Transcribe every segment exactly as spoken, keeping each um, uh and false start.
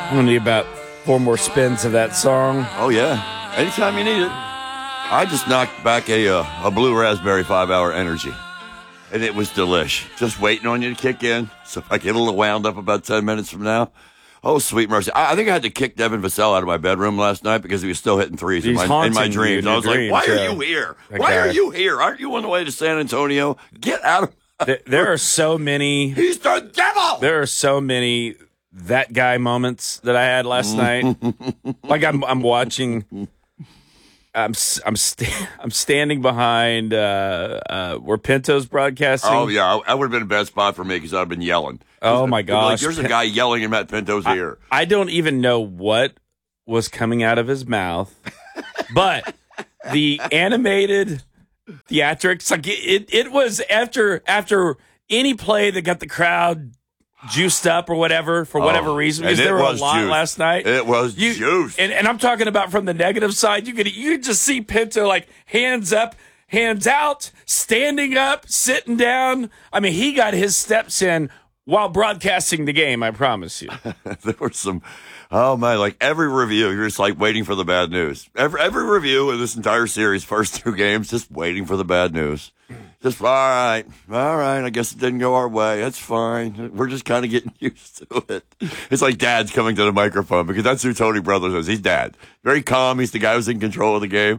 I'm going to need about four more spins of that song. Oh, yeah. Anytime you need it. I just knocked back a uh, a Blue Raspberry five-hour energy, and it was delish. Just waiting on you to kick in, so if I get a little wound up about ten minutes from now. Oh, sweet mercy. I, I think I had to kick Devin Vassell out of my bedroom last night because he was still hitting threes in my, in my dreams. I was dreams, like, why yeah. are you here? That Why guy. are you here? Aren't you on the way to San Antonio? Get out of There, there are so many. He's the devil! There are so many that guy moments that I had last night. Like I'm, I'm watching. I'm, I'm, st- I'm standing behind uh, uh, where Pinto's broadcasting. Oh yeah, I would have been a bad spot for me because I'd have been yelling. Oh my gosh! Like, there's a guy yelling in Matt Pinto's I, ear. I don't even know what was coming out of his mouth, but the animated theatrics, like it, it was after after any play that got the crowd juiced up or whatever for whatever oh, reason, because there were a lot juiced. last night. It was you, juiced. And, and I'm talking about from the negative side. You could you could just see Pinto like hands up, hands out, standing up, sitting down. I mean, he got his steps in while broadcasting the game, I promise you. There were some, oh my, like every review, you're just like waiting for the bad news. Every every review in this entire series, first two games, just waiting for the bad news. Just, all right, all right, I guess it didn't go our way. That's fine. We're just kind of getting used to it. It's like dad's coming to the microphone because that's who Tony Brothers is. He's dad. Very calm. He's the guy who's in control of the game.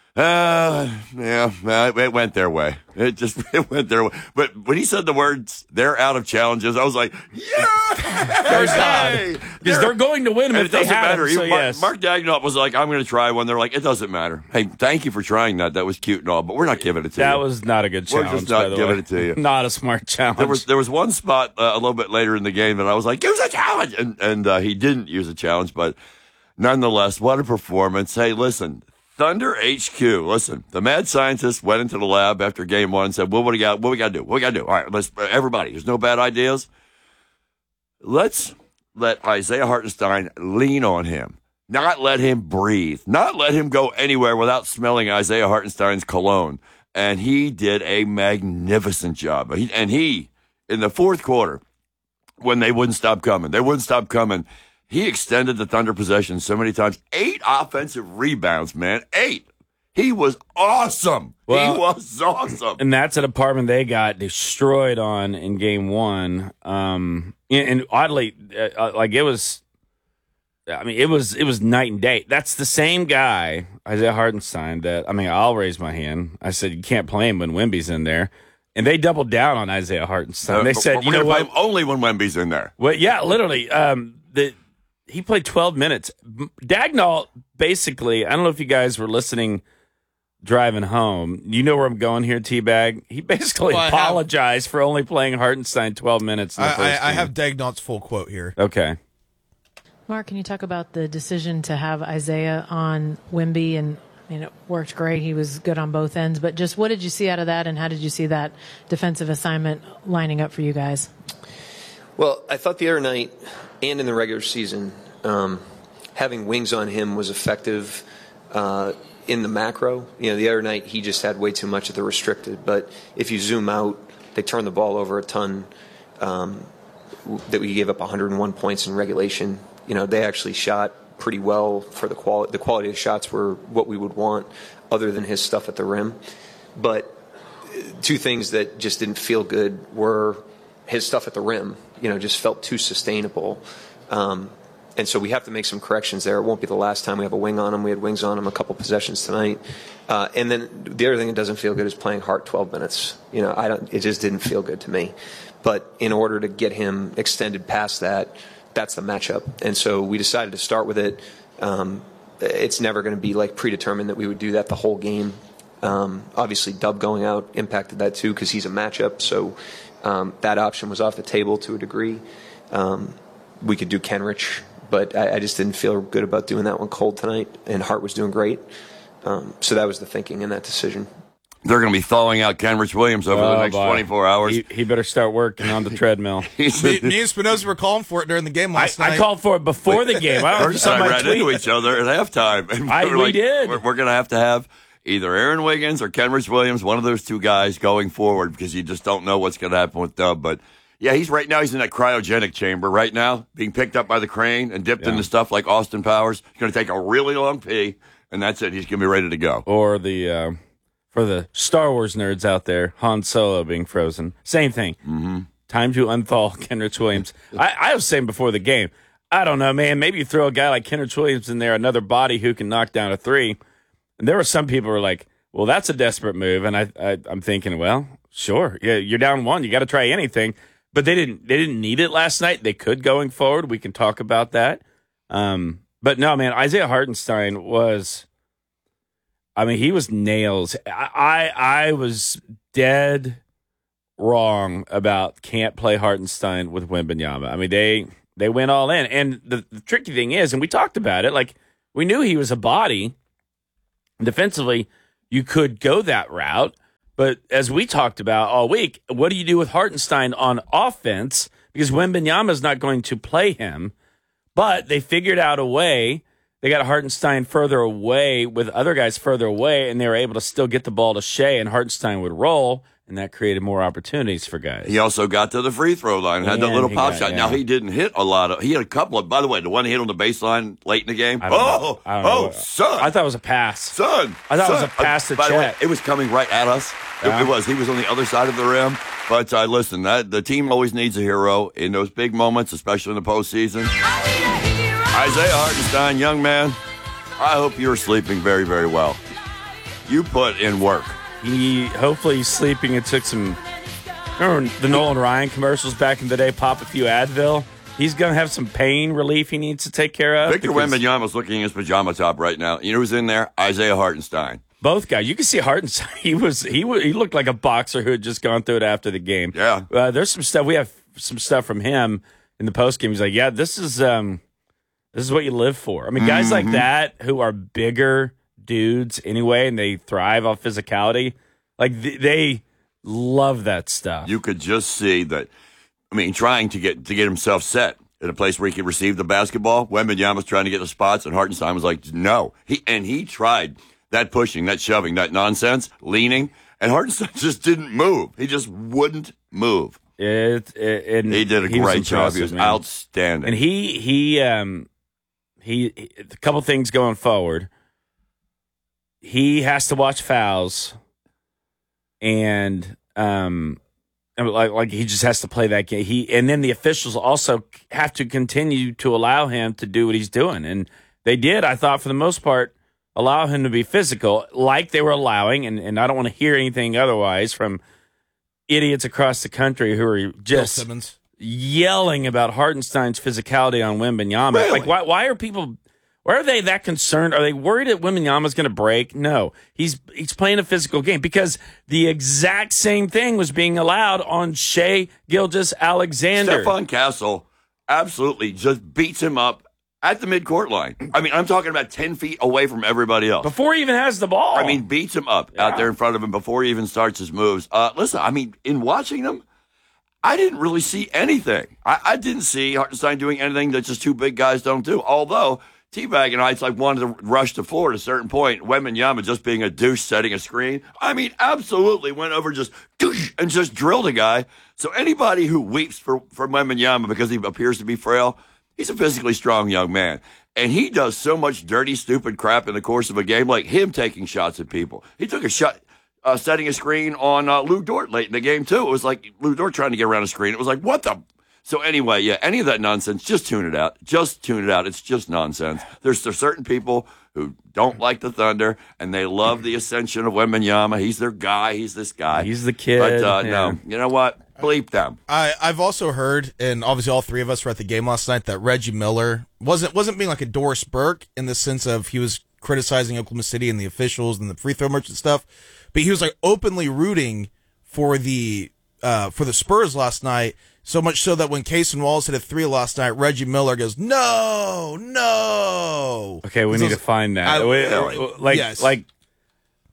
Uh, yeah, it went their way. It just it went their way. But when he said the words, they're out of challenges, I was like, yeah! There's God. Because they're going to win them if it they doesn't have matter. them, so Even Mark, yes. Mark Dagnall was like, I'm going to try one. They're like, it doesn't matter. Hey, thank you for trying that. That was cute and all, but we're not giving it to that you. That was not a good We're challenge, just not by the giving way. it to you. Not a smart challenge. There was there was one spot uh, a little bit later in the game that I was like, use a challenge! And, and uh, he didn't use a challenge, but nonetheless, what a performance. Hey, listen, Thunder H Q. Listen, the mad scientist went into the lab after game one and said, well, what do we got? What we got to do? What we got to do? All right, let's, everybody, there's no bad ideas. Let's let Isaiah Hartenstein lean on him. Not let him breathe. Not let him go anywhere without smelling Isaiah Hartenstein's cologne. And he did a magnificent job. He, and he, in the fourth quarter, when they wouldn't stop coming, they wouldn't stop coming, he extended the Thunder possession so many times. Eight offensive rebounds, man. Eight. He was awesome. Well, he was awesome. And that's an apartment they got destroyed on in game one. Um, and, and oddly, uh, like it was, I mean, it was it was night and day. That's the same guy, Isaiah Hartenstein, that, I mean, I'll raise my hand. I said, you can't play him when Wemby's in there. And they doubled down on Isaiah Hartenstein. Uh, they said, we're you know play what? him only when Wemby's in there. Well, yeah, literally. Um, the he played twelve minutes. Dagnall, basically, I don't know if you guys were listening driving home. You know where I'm going here, T-Bag? He basically well, apologized have, for only playing Hartenstein twelve minutes in the I, first I, I game. have Dagnall's full quote here. Okay. Mark, can you talk about the decision to have Isaiah on Wemby? And I mean, it worked great. He was good on both ends. But just what did you see out of that, and how did you see that defensive assignment lining up for you guys? Well, I thought the other night and in the regular season, um, having wings on him was effective uh, in the macro. You know, the other night he just had way too much of the restricted. But if you zoom out, they turned the ball over a ton. Um, that we gave up one hundred one points in regulation. You know, they actually shot pretty well for the quality. The quality of shots were what we would want, other than his stuff at the rim. But two things that just didn't feel good were his stuff at the rim. You know, just felt too sustainable. Um, and so we have to make some corrections there. It won't be the last time we have a wing on him. We had wings on him a couple possessions tonight. Uh, and then the other thing that doesn't feel good is playing Hart twelve minutes. You know, I don't. It just didn't feel good to me. But in order to get him extended past that, that's the matchup. And so we decided to start with it. Um, it's never going to be like predetermined that we would do that the whole game. Um, obviously, Dub going out impacted that too because he's a matchup. So um, that option was off the table to a degree. Um, we could do Kenrich, but I, I just didn't feel good about doing that one cold tonight. And Hart was doing great. Um, so that was the thinking in that decision. They're going to be thawing out Kenrich Williams over Oh, the next boy. twenty-four hours. He, he better start working on the treadmill. me, me and Spinoza were calling for it during the game I, last night. I called for it before the game. I Curtis and I ran tweet. into each other at halftime. And I- were we like, did. We're, we're going to have to have either Aaron Wiggins or Kenrich Williams, one of those two guys going forward, because you just don't know what's going to happen with Dub. But Yeah, he's right now. He's in that cryogenic chamber right now, being picked up by the crane and dipped Yeah. into stuff like Austin Powers. He's going to take a really long pee, and that's it. He's going to be ready to go. Or the uh, for the Star Wars nerds out there, Han Solo being frozen. Same thing. Mm-hmm. Time to unthaw Kenrich Williams. I, I was saying before the game, I don't know, man. Maybe you throw a guy like Kenrich Williams in there, another body who can knock down a three. And there were some people who were like, well, that's a desperate move. And I, I, I'm thinking, well, sure. Yeah, you're down one. You got to try anything. But they didn't they didn't need it last night. They could going forward. We can talk about that. Um, but no, man, Isaiah Hartenstein was, I mean, he was nails. I, I, I was dead wrong about can't play Hartenstein with Wembanyama. I mean, they they went all in. And the, the tricky thing is, and we talked about it, like we knew he was a body. Defensively, you could go that route. But as we talked about all week, what do you do with Hartenstein on offense? Because Wembanyama is not going to play him. But they figured out a way. They got Hartenstein further away with other guys further away, and they were able to still get the ball to Shea, and Hartenstein would roll, and that created more opportunities for guys. He also got to the free throw line, had that And little he pop got- shot. yeah. Now, he didn't hit a lot of, he had a couple of, by the way, the one he hit on the baseline late in the game. I don't know. Oh, I don't know oh, what- son. I thought it was a pass. Son. I thought it was son. a pass to By the way, Chet. it was coming right at us. It- Yeah. It, was. He was on the other side of the rim. But uh, listen, that the team always needs a hero in those big moments, especially in the postseason. Isaiah Hartenstein, young man, I hope you're sleeping very, very well. You put in work. He hopefully he's sleeping and took some. Remember the Nolan Ryan commercials back in the day? Pop a few Advil. He's gonna have some pain relief he needs to take care of. Victor because Wembanyama's looking in his pajama top right now. You know who's in there? Isaiah Hartenstein. Both guys, you can see Hartenstein. He was he was, he looked like a boxer who had just gone through it after the game. Yeah. Uh, there's some stuff we have some stuff from him in the post game. He's like, yeah, this is um, this is what you live for. I mean, guys Mm-hmm. like that who are bigger dudes anyway, and they thrive off physicality. Like th- they love that stuff. You could just see that. I mean, trying to get to get himself set in a place where he could receive the basketball. Wembanyama's trying to get the spots, and Hartenstein was like, "No." He and he tried that pushing, that shoving, that nonsense, leaning, and Hartenstein just didn't move. He just wouldn't move. It, it, and He did a he was great job. He impressive, was man. outstanding. And he he um he, he a couple things going forward. He has to watch fouls, and um, I mean, like like he just has to play that game. He and then the officials also have to continue to allow him to do what he's doing, and they did. I thought for the most part allow him to be physical, like they were allowing, and and I don't want to hear anything otherwise from idiots across the country who are Bill just Simmons. yelling about Hartenstein's physicality on Wembanyama. Really? Like, why? Why are people? Why are they that concerned? Are they worried that Wembanyama's going to break? No, he's he's playing a physical game because the exact same thing was being allowed on Shea Gilgeous-Alexander. Stephon Castle absolutely just beats him up at the midcourt line. I mean, I'm talking about ten feet away from everybody else. Before he even has the ball. I mean, beats him up Yeah. out there in front of him before he even starts his moves. Uh, listen, I mean, in watching them, I didn't really see anything. I, I didn't see Hartenstein doing anything that just two big guys don't do. Although T-Bag and I, it's like wanted to rush the floor at a certain point. Wembanyama just being a douche setting a screen. I mean, absolutely went over just douche and just drilled a guy. So anybody who weeps for, for Wembanyama because he appears to be frail, he's a physically strong young man. And he does so much dirty, stupid crap in the course of a game, like him taking shots at people. He took a shot uh, setting a screen on uh, Lou Dort late in the game, too. It was like Lou Dort trying to get around a screen. It was like, what the? So anyway, yeah, any of that nonsense, just tune it out. Just tune it out. It's just nonsense. There's, there's certain people who don't like the Thunder, and they love the ascension of Wembanyama. He's their guy. He's this guy. He's the kid. But uh, yeah. no, you know what? Bleep them. I, I've also heard, and obviously all three of us were at the game last night, that Reggie Miller wasn't wasn't being like a Doris Burke in the sense of he was criticizing Oklahoma City and the officials and the free throw merchant stuff, but he was like openly rooting for the uh, for the Spurs last night. So much so that when Cason Wallace hit a three last night, Reggie Miller goes, "No, no." Okay, we need to find that. I- We- really? like, Yes. like,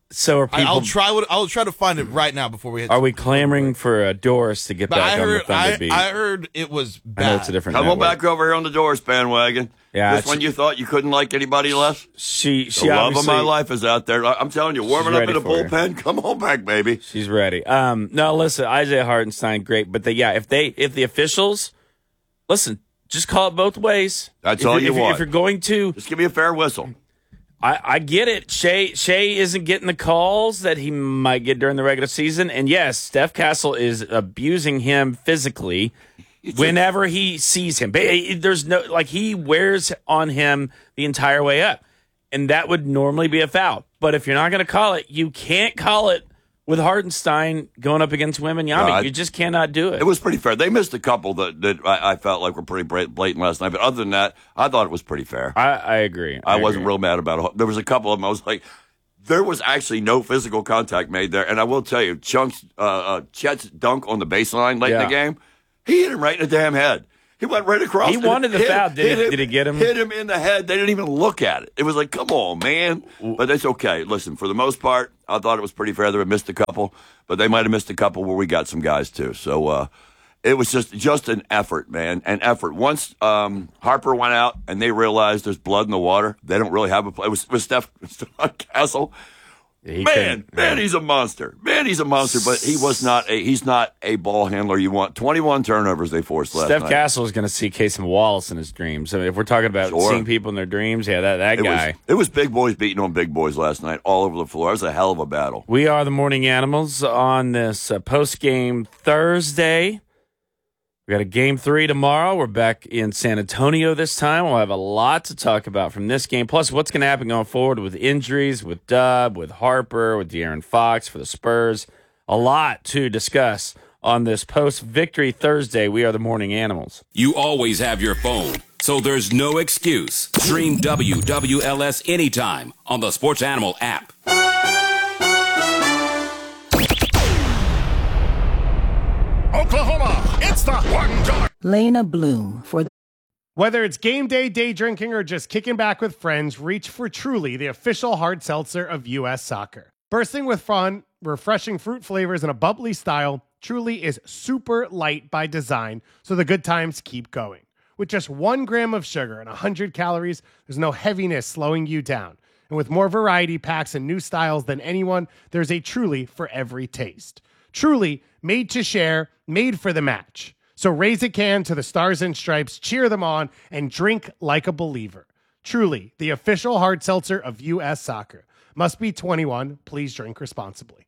So are I, people? I'll try. What, I'll try to find it right now before we hit. Are we clamoring for uh, Doris to get But back I on heard. the Thunder I, beat? I heard it was bad. I know it's a different. Come on network. back over here on the Doris bandwagon. Yeah, Just she- when you thought you couldn't like anybody less. She, she The love of obviously- my life is out there. I'm telling you, warming up ready in the for you. bullpen. Come on back, baby. She's ready. Um, no, listen, Isaiah Hartenstein, great, but the, yeah, if they, if the officials, listen, just call it both ways. That's If all you're- you if, want. If you're going to, Just give me a fair whistle. I, I get it. Shea Shea isn't getting the calls that he might get during the regular season, and yes, Steph Castle is abusing him physically whenever he sees him. But there's no like he wears on him the entire way up, and that would normally be a foul. But if you're not going to call it, you can't call it with Hartenstein going up against Wembanyama. No, I- you just cannot do it. It was pretty fair. They missed a couple that, that I, I felt like were pretty bra- blatant last night. But other than that, I thought it was pretty fair. I, I agree. I, wasn't agree. real mad about it. There was a couple of them. I was like, there was actually no physical contact made there. And I will tell you, Chunk's, uh, uh, Chet's dunk on the baseline late in Yeah. the game, he hit him right in the damn head. He went right across. He wanted the hit- foul. Did hit he- him- did he get him? Hit him in the head. They didn't even look at it. It was like, come on, man. But it's okay. Listen, for the most part, I thought it was pretty fair. They missed a couple, but they might have missed a couple where we got some guys too. So uh, it was just just an effort, man, an effort. Once um, Harper went out and they realized there's blood in the water, they don't really have a play. It was, it was Steph Stephon Castle. He Man, couldn't- man, yeah. he's a monster. Man, he's a monster. But he was not a he's not a ball handler. You want twenty-one turnovers they forced last Steph night. Castle is going to see Casey Wallace in his dreams. I mean, if we're talking about Sure. seeing people in their dreams, yeah, that, that It guy. was, it was big boys beating on big boys last night all over the floor. It was a hell of a battle. We are the Morning Animals on this uh, post-game Thursday. We got a game three tomorrow. We're back in San Antonio this time. We'll have a lot to talk about from this game. Plus, what's going to happen going forward with injuries, with Dub, with Harper, with De'Aaron Fox for the Spurs. A lot to discuss on this post-victory Thursday. We are the Morning Animals. You always have your phone, so there's no excuse. Stream W W L S anytime on the Sports Animal app. Oklahoma, it's the one guard. Lena Bloom for Whether it's game day, day drinking, or just kicking back with friends, reach for Truly, the official hard seltzer of U S Soccer. Bursting with fun, refreshing fruit flavors, and a bubbly style, Truly is super light by design, so the good times keep going. With just one gram of sugar and one hundred calories, there's no heaviness slowing you down. And with more variety packs and new styles than anyone, there's a Truly for every taste. Truly, made to share, made for the match. So raise a can to the Stars and Stripes, cheer them on, and drink like a believer. Truly, the official hard seltzer of U S Soccer. Must be twenty-one. Please drink responsibly.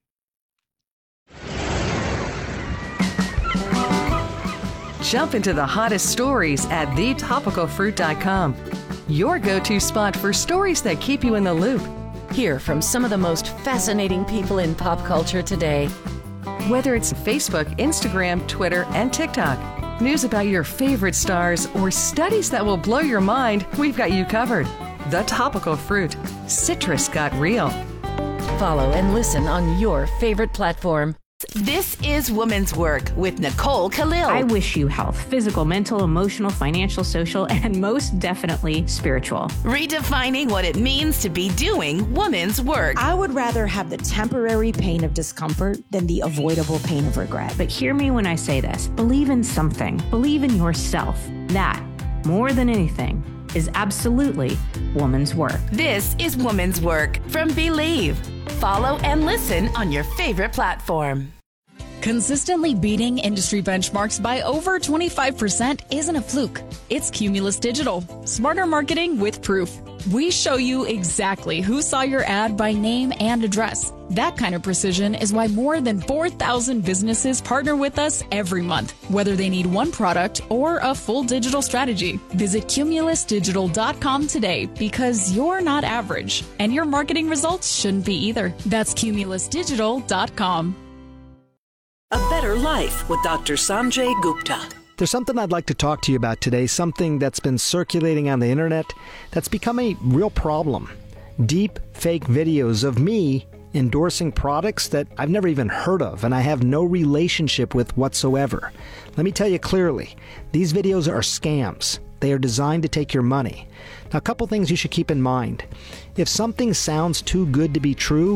Jump into the hottest stories at the topical fruit dot com. Your go-to spot for stories that keep you in the loop. Hear from some of the most fascinating people in pop culture today. Whether it's Facebook, Instagram, Twitter, and TikTok. News about your favorite stars or studies that will blow your mind, we've got you covered. The Topical Fruit. Citrus got real. Follow and listen on your favorite platform. This is Women's Work with Nicole Khalil. I wish you health, physical, mental, emotional, financial, social, and most definitely spiritual. Redefining what it means to be doing women's work. I would rather have the temporary pain of discomfort than the avoidable pain of regret. But hear me when I say this. Believe in something. Believe in yourself. That, more than anything, is absolutely woman's work. This is Women's Work from Believe. Follow and listen on your favorite platform. Consistently beating industry benchmarks by over twenty-five percent isn't a fluke. It's Cumulus Digital. Smarter marketing with proof. We show you exactly who saw your ad by name and address. That kind of precision is why more than four thousand businesses partner with us every month, whether they need one product or a full digital strategy. Visit cumulus digital dot com today because you're not average, and your marketing results shouldn't be either. That's cumulus digital dot com. A Better Life with Doctor Sanjay Gupta. There's something I'd like to talk to you about today, something that's been circulating on the internet that's become a real problem. Deep fake videos of me endorsing products that I've never even heard of and I have no relationship with whatsoever. Let me tell you clearly, these videos are scams. They are designed to take your money. Now, a couple things you should keep in mind. If something sounds too good to be true,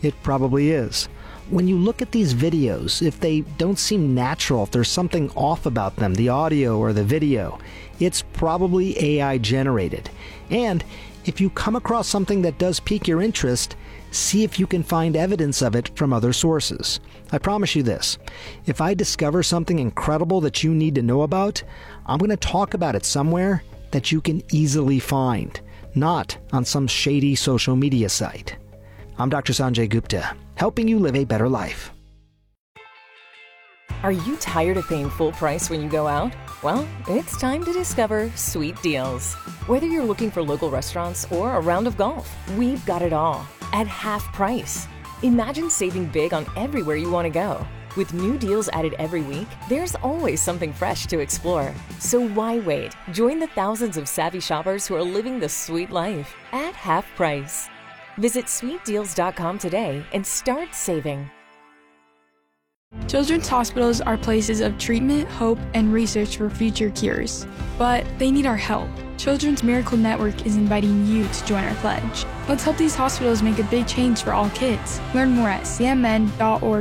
It probably is. When you look at these videos, if they don't seem natural, if there's something off about them, the audio or the video, it's probably A I generated. And if you come across something that does pique your interest, see if you can find evidence of it from other sources. I promise you this, if I discover something incredible that you need to know about, I'm going to talk about it somewhere that you can easily find, not on some shady social media site. I'm Doctor Sanjay Gupta, helping you live a better life. Are you tired of paying full price when you go out? Well, it's time to discover Sweet Deals. Whether you're looking for local restaurants or a round of golf, we've got it all at half price. Imagine saving big on everywhere you want to go. With new deals added every week, there's always something fresh to explore. So why wait? Join the thousands of savvy shoppers who are living the sweet life at half price. Visit sweet deals dot com today and start saving. Children's hospitals are places of treatment, hope, and research for future cures. But they need our help. Children's Miracle Network is inviting you to join our pledge. Let's help these hospitals make a big change for all kids. Learn more at c m n dot org